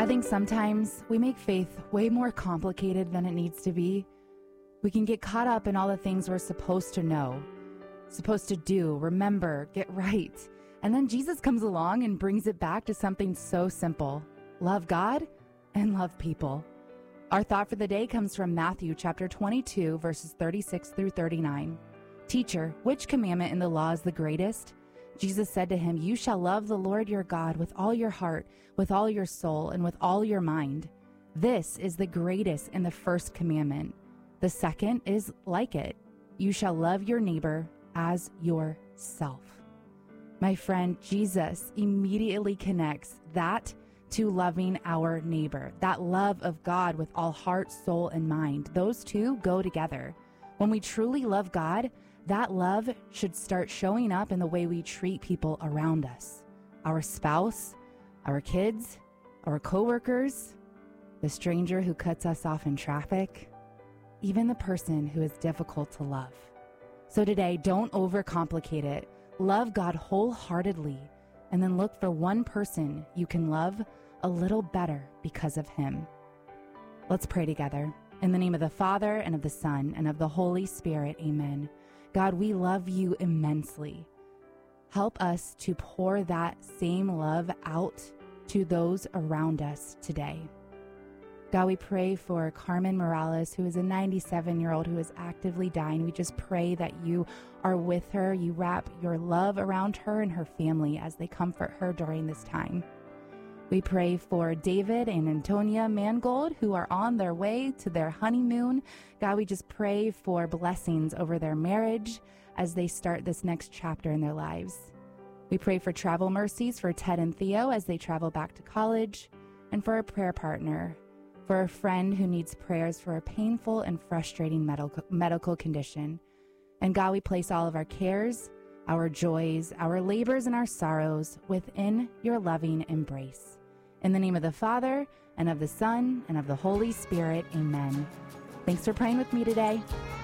think sometimes we make faith way more complicated than it needs to be. We can get caught up in all the things we're supposed to know, supposed to do, remember, get right. And then Jesus comes along and brings it back to something so simple. Love God and love people. Our thought for the day comes from Matthew chapter 22, verses 36 through 39. Teacher, which commandment in the law is the greatest? Jesus said to him, you shall love the Lord your God with all your heart, with all your soul, and with all your mind. This is the greatest and the first commandment. The second is like it. You shall love your neighbor as yourself. My friend, Jesus immediately connects that to loving our neighbor, that love of God with all heart, soul, and mind. Those two go together. When we truly love God, that love should start showing up in the way we treat people around us. Our spouse, our kids, our coworkers, the stranger who cuts us off in traffic, even the person who is difficult to love. So today, don't overcomplicate it. Love God wholeheartedly, and then look for one person you can love a little better because of him. Let's pray together. In the name of the Father, and of the Son, and of the Holy Spirit, amen. God, we love you immensely. Help us to pour that same love out to those around us today. God, we pray for Carmen Morales, who is a 97-year-old who is actively dying. We just pray that you are with her. You wrap your love around her and her family as they comfort her during this time. We pray for David and Antonia Mangold, who are on their way to their honeymoon. God, we just pray for blessings over their marriage as they start this next chapter in their lives. We pray for travel mercies for Ted and Theo as they travel back to college, and for a prayer partner, for a friend who needs prayers for a painful and frustrating medical condition. And God, we place all of our cares, our joys, our labors, and our sorrows within your loving embrace. In the name of the Father, and of the Son, and of the Holy Spirit, amen. Thanks for praying with me today.